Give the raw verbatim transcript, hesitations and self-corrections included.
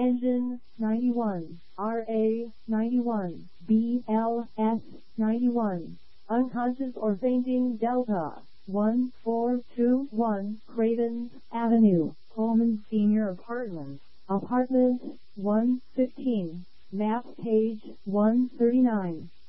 Engine, ninety-one. R A, ninety-one. B L S, ninety-one. Unconscious or fainting, Delta, one four two one, Cravens Avenue, Coleman Senior Apartments. Apartment one fifteen. Map page one thirty-nine.